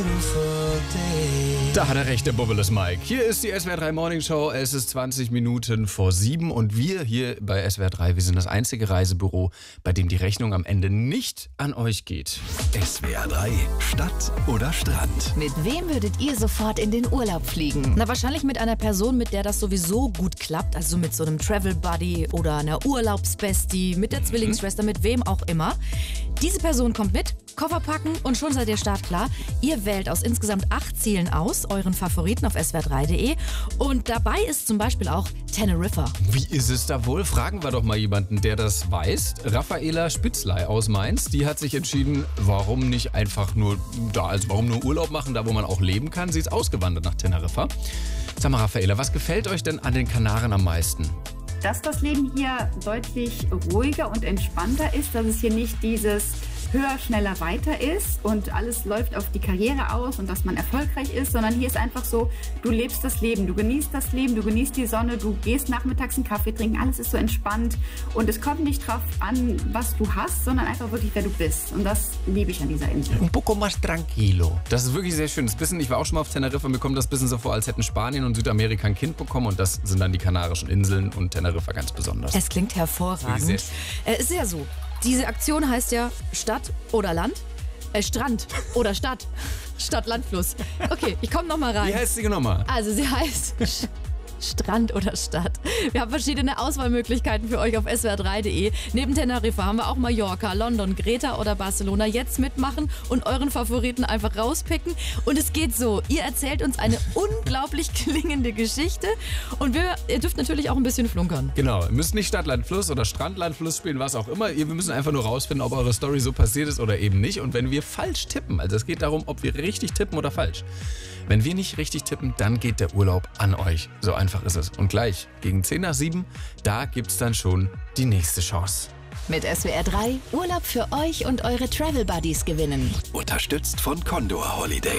Da hat er recht, der Bubbelus Mike. Hier ist die SWR 3 Morning Show. Es ist 20 Minuten vor 7 und wir hier bei SWR 3, wir sind das einzige Reisebüro, bei dem die Rechnung am Ende nicht an euch geht. SWR 3, Stadt oder Strand? Mit wem würdet ihr sofort in den Urlaub fliegen? Na, wahrscheinlich mit einer Person, mit der das sowieso gut klappt. Also mit so einem Travel Buddy oder einer Urlaubsbestie, mit der Zwillingsschwester, mit wem auch immer. Diese Person kommt mit, Koffer packen und schon seid ihr startklar. Ihr wählt aus insgesamt 8 Zielen aus, euren Favoriten auf swr3.de. Und dabei ist zum Beispiel auch Teneriffa. Wie ist es da wohl? Fragen wir doch mal jemanden, der das weiß. Raffaela Spitzley aus Mainz, die hat sich entschieden, warum nicht einfach nur da, also warum nur Urlaub machen, da wo man auch leben kann. Sie ist ausgewandert nach Teneriffa. Sag mal, Raffaela, was gefällt euch denn an den Kanaren am meisten? Dass das Leben hier deutlich ruhiger und entspannter ist, dass es hier nicht dieses höher, schneller, weiter ist und alles läuft auf die Karriere aus und dass man erfolgreich ist, sondern hier ist einfach so, du lebst das Leben, du genießt das Leben, du genießt die Sonne, du gehst nachmittags einen Kaffee trinken, alles ist so entspannt und es kommt nicht drauf an, was du hast, sondern einfach wirklich, wer du bist und das liebe ich an dieser Insel. Un poco más tranquilo. Das ist wirklich sehr schön. Ich war auch schon mal auf Teneriffa, mir kommt das bisschen so vor, als hätten Spanien und Südamerika ein Kind bekommen und das sind dann die Kanarischen Inseln und Teneriffa ganz besonders. Es klingt hervorragend. Ist ja so. Diese Aktion heißt ja Stadt oder Land. Strand oder Stadt. Stadt, Land, Fluss. Okay, ich komme nochmal rein. Wie heißt sie nochmal? Also sie heißt Strand oder Stadt. Wir haben verschiedene Auswahlmöglichkeiten für euch auf swr3.de. Neben Teneriffa haben wir auch Mallorca, London, Greta oder Barcelona. Jetzt mitmachen und euren Favoriten einfach rauspicken. Und es geht so, ihr erzählt uns eine unglaublich klingende Geschichte und ihr dürft natürlich auch ein bisschen flunkern. Genau, ihr müsst nicht Stadt, Land, Fluss oder Strand, Land, Fluss spielen, was auch immer. Wir müssen einfach nur rausfinden, ob eure Story so passiert ist oder eben nicht. Und wenn wir falsch tippen, also es geht darum, ob wir richtig tippen oder falsch. Wenn wir nicht richtig tippen, dann geht der Urlaub an euch. So einfach ist es. Und gleich, gegen 10 nach 7, da gibt's dann schon die nächste Chance. Mit SWR 3 Urlaub für euch und eure Travel Buddies gewinnen. Unterstützt von Condor Holidays.